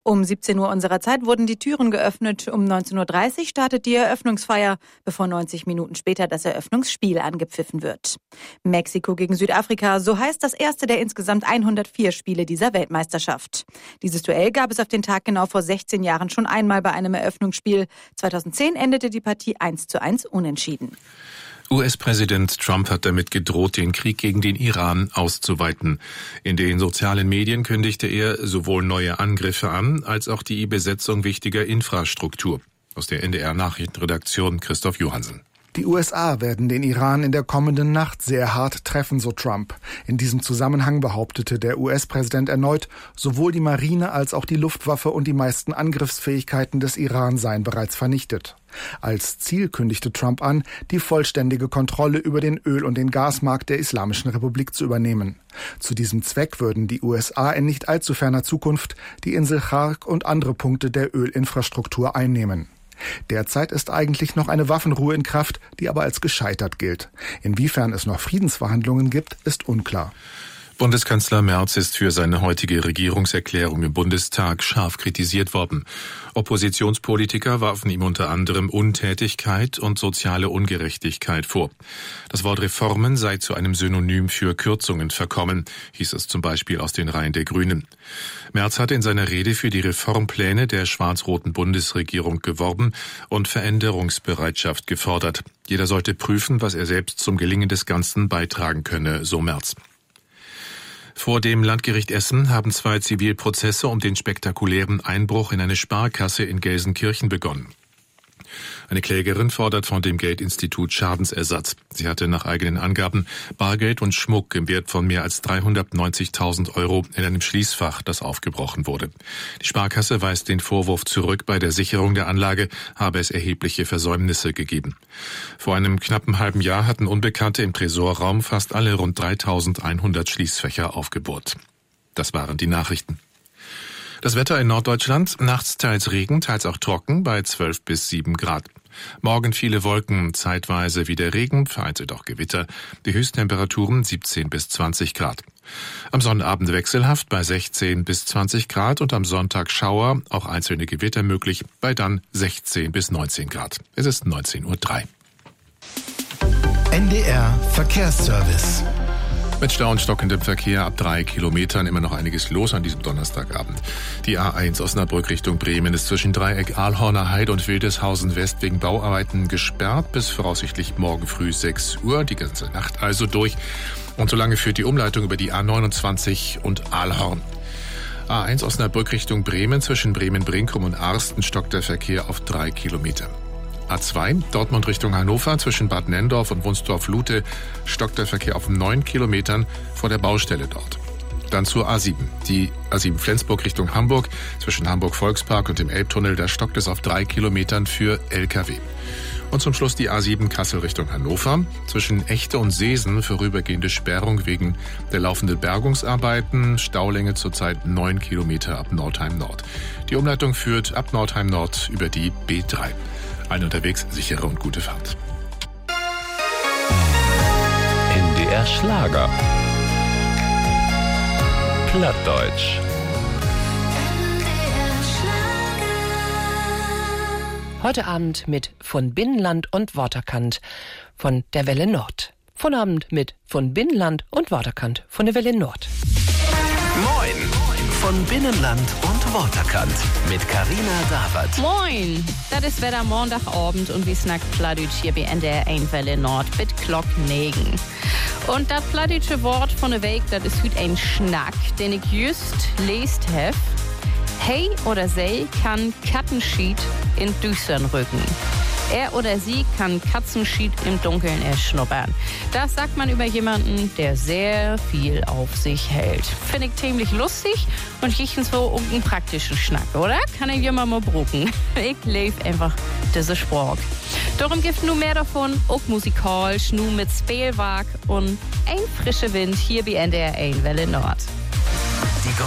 Um 17 Uhr unserer Zeit wurden die Türen geöffnet. Um 19.30 Uhr startet die Eröffnungsfeier, bevor 90 Minuten später das Eröffnungsspiel angepfiffen wird. Mexiko gegen Südafrika, so heißt das erste der insgesamt 104 Spiele dieser Weltmeisterschaft. Dieses Duell gab es auf den Tag genau vor 16 Jahren schon einmal bei einem Eröffnungsspiel. 2010 endete die Partie 1:1 unentschieden. US-Präsident Trump hat damit gedroht, den Krieg gegen den Iran auszuweiten. In den sozialen Medien kündigte er sowohl neue Angriffe an, als auch die Besetzung wichtiger Infrastruktur. Aus der NDR-Nachrichtenredaktion Christoph Johansen. Die USA werden den Iran in der kommenden Nacht sehr hart treffen, so Trump. In diesem Zusammenhang behauptete der US-Präsident erneut, sowohl die Marine als auch die Luftwaffe und die meisten Angriffsfähigkeiten des Iran seien bereits vernichtet. Als Ziel kündigte Trump an, die vollständige Kontrolle über den Öl- und den Gasmarkt der Islamischen Republik zu übernehmen. Zu diesem Zweck würden die USA in nicht allzu ferner Zukunft die Insel Chark und andere Punkte der Ölinfrastruktur einnehmen. Derzeit ist eigentlich noch eine Waffenruhe in Kraft, die aber als gescheitert gilt. Inwiefern es noch Friedensverhandlungen gibt, ist unklar. Bundeskanzler Merz ist für seine heutige Regierungserklärung im Bundestag scharf kritisiert worden. Oppositionspolitiker warfen ihm unter anderem Untätigkeit und soziale Ungerechtigkeit vor. Das Wort Reformen sei zu einem Synonym für Kürzungen verkommen, hieß es zum Beispiel aus den Reihen der Grünen. Merz hatte in seiner Rede für die Reformpläne der schwarz-roten Bundesregierung geworben und Veränderungsbereitschaft gefordert. Jeder sollte prüfen, was er selbst zum Gelingen des Ganzen beitragen könne, so Merz. Vor dem Landgericht Essen haben 2 Zivilprozesse um den spektakulären Einbruch in eine Sparkasse in Gelsenkirchen begonnen. Eine Klägerin fordert von dem Geldinstitut Schadensersatz. Sie hatte nach eigenen Angaben Bargeld und Schmuck im Wert von mehr als 390.000 € in einem Schließfach, das aufgebrochen wurde. Die Sparkasse weist den Vorwurf zurück, bei der Sicherung der Anlage habe es erhebliche Versäumnisse gegeben. Vor einem knappen halben Jahr hatten Unbekannte im Tresorraum fast alle rund 3.100 Schließfächer aufgebohrt. Das waren die Nachrichten. Das Wetter in Norddeutschland, nachts teils Regen, teils auch trocken bei 12 bis 7 Grad. Morgen viele Wolken, zeitweise wieder Regen, vereinzelt auch Gewitter. Die Höchsttemperaturen 17 bis 20 Grad. Am Sonnabend wechselhaft bei 16 bis 20 Grad und am Sonntag Schauer, auch einzelne Gewitter möglich, bei dann 16 bis 19 Grad. Es ist 19:03 Uhr. NDR Verkehrsservice. Mit Stau und stockendem Verkehr ab 3 Kilometern immer noch einiges los an diesem Donnerstagabend. Die A1 Osnabrück Richtung Bremen ist zwischen Dreieck Ahlhorner Heide und Wildeshausen West wegen Bauarbeiten gesperrt bis voraussichtlich morgen früh 6 Uhr, die ganze Nacht also durch. Und solange führt die Umleitung über die A29 und Ahlhorn. A1 Osnabrück Richtung Bremen zwischen Bremen-Brinkum und Arsten stockt der Verkehr auf 3 Kilometer. A2 Dortmund Richtung Hannover zwischen Bad Nenndorf und Wunsdorf-Lute stockt der Verkehr auf 9 Kilometern vor der Baustelle dort. Dann zur A7. Die A7 Flensburg Richtung Hamburg zwischen Hamburg-Volkspark und dem Elbtunnel, da stockt es auf 3 Kilometern für LKW. Und zum Schluss die A7 Kassel Richtung Hannover. Zwischen Echte und Seesen vorübergehende Sperrung wegen der laufenden Bergungsarbeiten. Staulänge zurzeit 9 Kilometer ab Nordheim Nord. Die Umleitung führt ab Nordheim Nord über die B3. Allen unterwegs sichere und gute Fahrt. NDR Schlager. Plattdeutsch. Heute Abend mit Von Binnenland und Waterkant von der Welle Nord. Von Abend mit Von Binnenland und Waterkant von der Welle Nord. Moin! Von Binnenland und Waterkant mit Carina Dawert. Moin! Das ist wieder Montagabend und wir snackt Plattdeutsch hier bei NDR 1 Welle Nord mit Glock 9. Und das plattdeutsche Wort von der Weg, das ist heute ein Schnack, den ich just lest habe. Hey oder sie kann Kattenschied in Düstern rücken. Er oder sie kann Katzenschied im Dunkeln erschnuppern. Das sagt man über jemanden, der sehr viel auf sich hält. Finde ich ziemlich lustig und riechen so um einen praktischen Schnack, oder? Kann ich jemand mal brucken. Ich lebe einfach diese Spruch. Darum gibt nur mehr davon, auch musikalisch, nur mit Spielwerk und ein frischer Wind hier bei NDR 1 Welle Nord.